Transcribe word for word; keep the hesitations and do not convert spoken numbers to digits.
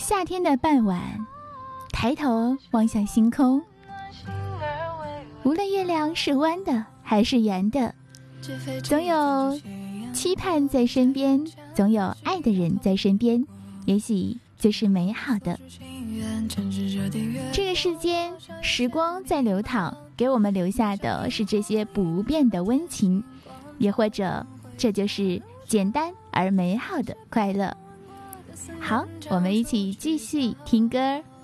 夏天的傍晚，抬头望向星空，无论月亮是弯的还是圆的，总有期盼在身边，总有爱的人在身边，也许就是美好的。这个世间，时光在流淌，给我们留下的是这些不变的温情，也或者这就是简单而美好的快乐。好，我们一起继续听歌。